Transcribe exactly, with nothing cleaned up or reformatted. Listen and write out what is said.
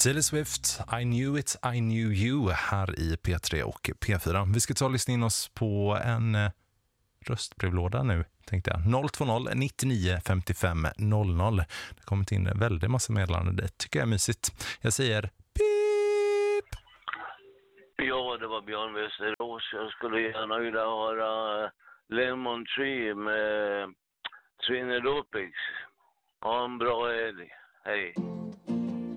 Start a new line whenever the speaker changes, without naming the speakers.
Taylor Swift, I knew it, I knew you här i P tre och P fyra. Vi ska ta och lyssna in oss på en eh, röstbrevlåda nu, tänkte jag. noll två noll nittionio femtiofem noll noll. Det har kommit in en väldigt massa meddelanden. Det tycker jag är mysigt. Jag säger pip!
Ja, det var Björn Västerås. Jag skulle gärna vilja höra Lemon Tree med Trinidopix. Ha en bra helg. Hej.